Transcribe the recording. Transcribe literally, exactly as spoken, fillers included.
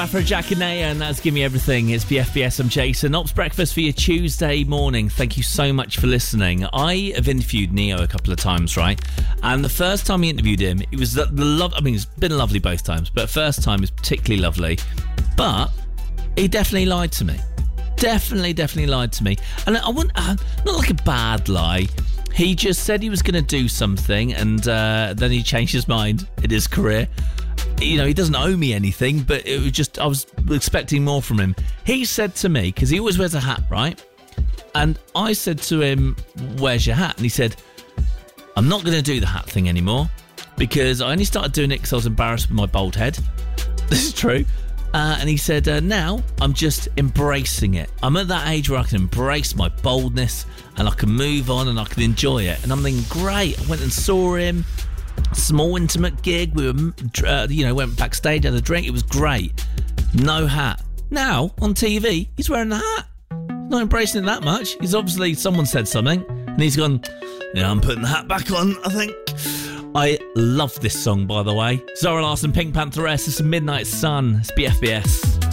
Afrojack and Naya, and that's Give Me Everything. It's B F B S. I'm Jason. Ops Breakfast for your Tuesday morning. Thank you so much for listening. I have interviewed Neo a couple of times, right? And the first time we interviewed him, it was the, the love. I mean, it's been lovely both times, but first time was particularly lovely. But he definitely lied to me. Definitely, definitely lied to me. And I want uh, not like a bad lie. He just said he was going to do something, and uh, then he changed his mind in his career. You know, he doesn't owe me anything, but it was just, I was expecting more from him. He said to me, because he always wears a hat, right? And I said to him, where's your hat? And he said, I'm not going to do the hat thing anymore because I only started doing it because I was embarrassed with my bald head. This is true. Uh, and he said, uh, now I'm just embracing it. I'm at that age where I can embrace my baldness and I can move on and I can enjoy it. And I'm thinking, great. I went and saw him. Small intimate gig. We were, uh, you know, went backstage, had a drink. It was great. No hat. Now on T V, he's wearing a hat. Not embracing it that much. He's obviously someone said something, and he's gone. Yeah, I'm putting the hat back on. I think. I love this song, by the way. Zara Larsson, Pink Pantheress. It's a Midnight Sun. It's B F B S.